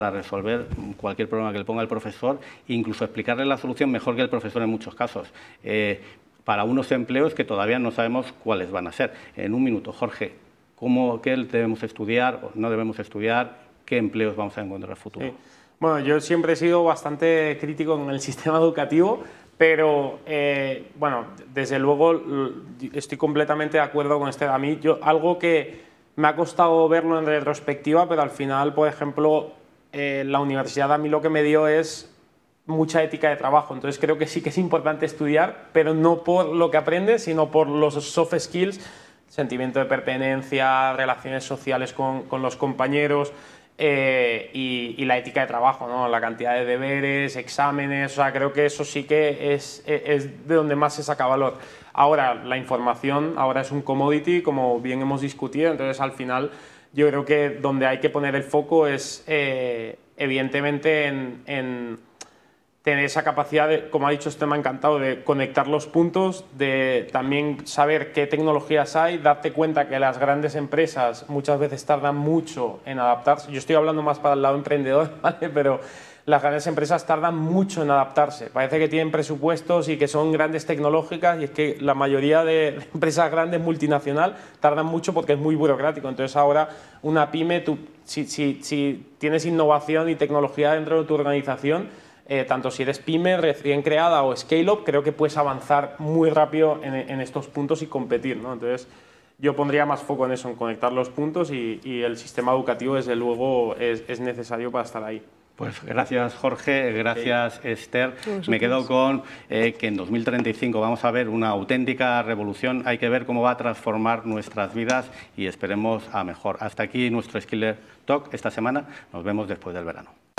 para resolver cualquier problema que le ponga el profesor, incluso explicarle la solución mejor que el profesor en muchos casos, para unos empleos que todavía no sabemos cuáles van a ser. En un minuto, Jorge, ¿qué debemos estudiar o no debemos estudiar? ¿Qué empleos vamos a encontrar en el futuro? Sí. Bueno, yo siempre he sido bastante crítico con el sistema educativo, pero bueno, desde luego estoy completamente de acuerdo con A mí, algo que me ha costado verlo en retrospectiva, pero al final, por ejemplo, la universidad a mí lo que me dio es mucha ética de trabajo. Entonces creo que sí que es importante estudiar, pero no por lo que aprendes, sino por los soft skills, sentimiento de pertenencia, relaciones sociales con los compañeros y la ética de trabajo, ¿no? La cantidad de deberes, exámenes, o sea, creo que eso sí que es de donde más se saca valor. Ahora, la información ahora es un commodity, como bien hemos discutido, entonces al final yo creo que donde hay que poner el foco es evidentemente en tener esa capacidad, como ha dicho me ha encantado, de conectar los puntos, de también saber qué tecnologías hay, darte cuenta que las grandes empresas muchas veces tardan mucho en adaptarse. Yo estoy hablando más para el lado emprendedor, ¿vale? Pero las grandes empresas tardan mucho en adaptarse. Parece que tienen presupuestos y que son grandes tecnológicas, y es que la mayoría de empresas grandes multinacional tardan mucho porque es muy burocrático. Entonces ahora una pyme, si tienes innovación y tecnología dentro de tu organización, tanto si eres pyme, recién creada o scale-up, creo que puedes avanzar muy rápido en estos puntos y competir, ¿no? Entonces, yo pondría más foco en eso, en conectar los puntos y el sistema educativo, desde luego, es necesario para estar ahí. Pues gracias, Jorge, gracias, Esther. Me quedo con que en 2035 vamos a ver una auténtica revolución. Hay que ver cómo va a transformar nuestras vidas y esperemos a mejor. Hasta aquí nuestro Skiller Talk esta semana. Nos vemos después del verano.